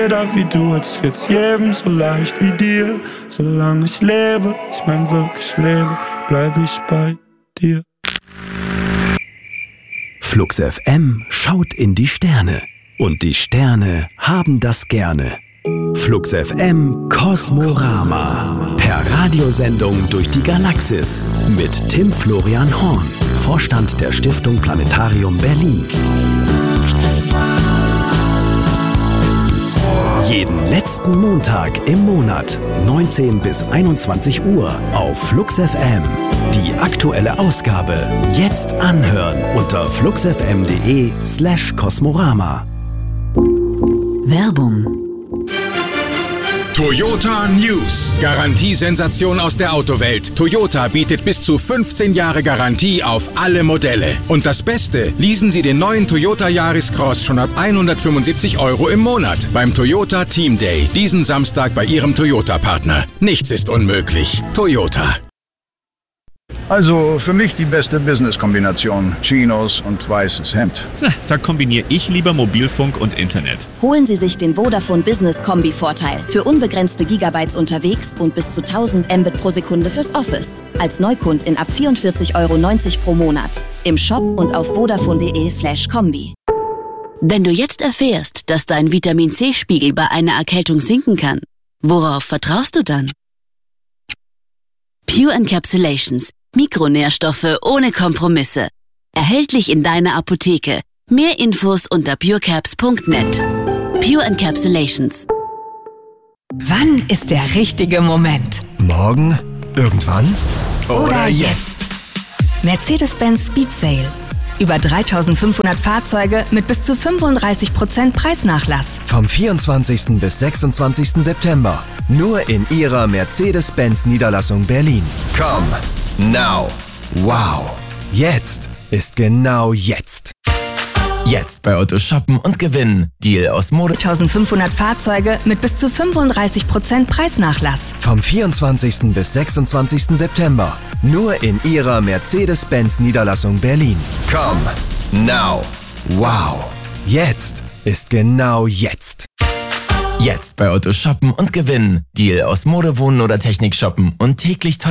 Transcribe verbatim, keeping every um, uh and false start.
Jeder wie du, als wird's jedem so leicht wie dir. Solange ich lebe, ich mein wirklich lebe, bleib ich bei dir. Flux F M schaut in die Sterne. Und die Sterne haben das gerne. Flux F M Kosmorama. Per Radiosendung durch die Galaxis. Mit Tim Florian Horn, Vorstand der Stiftung Planetarium Berlin. Jeden letzten Montag im Monat, neunzehn bis einundzwanzig Uhr auf Flux F M. Die aktuelle Ausgabe jetzt anhören unter fluxfm.de slash Kosmorama. Werbung. Toyota News. Garantiesensation aus der Autowelt. Toyota bietet bis zu fünfzehn Jahre Garantie auf alle Modelle. Und das Beste, leasen Sie den neuen Toyota Yaris Cross schon ab hundertfünfundsiebzig Euro im Monat beim Toyota Team Day. Diesen Samstag bei Ihrem Toyota-Partner. Nichts ist unmöglich. Toyota. Also für mich die beste Business-Kombination. Chinos und weißes Hemd. Da kombiniere ich lieber Mobilfunk und Internet. Holen Sie sich den Vodafone Business Kombi-Vorteil. Für unbegrenzte Gigabytes unterwegs und bis zu tausend Mbit pro Sekunde fürs Office. Als Neukundin ab vierundvierzig Euro neunzig pro Monat. Im Shop und auf vodafone.de slash Kombi. Wenn du jetzt erfährst, dass dein Vitamin-C-Spiegel bei einer Erkältung sinken kann, worauf vertraust du dann? Pure Encapsulations. Mikronährstoffe ohne Kompromisse. Erhältlich in deiner Apotheke. Mehr Infos unter purecaps punkt net. Pure Encapsulations. Wann ist der richtige Moment? Morgen? Irgendwann? Oder, Oder jetzt? Mercedes-Benz Speed Sale. Über dreitausendfünfhundert Fahrzeuge mit bis zu fünfunddreißig Prozent Preisnachlass. Vom vierundzwanzigsten bis sechsundzwanzigsten September. Nur in Ihrer Mercedes-Benz Niederlassung Berlin. Komm, now. Wow. Jetzt ist genau jetzt. Jetzt bei Otto shoppen und gewinnen. Deal aus Mode. eintausendfünfhundert Fahrzeuge mit bis zu fünfunddreißig Prozent Preisnachlass. Vom vierundzwanzigsten bis sechsundzwanzigsten September. Nur in Ihrer Mercedes-Benz Niederlassung Berlin. Komm, now. Wow. Jetzt ist genau jetzt. Jetzt bei Otto shoppen und gewinnen. Deal aus Mode, Wohnen oder Technik shoppen und täglich tolle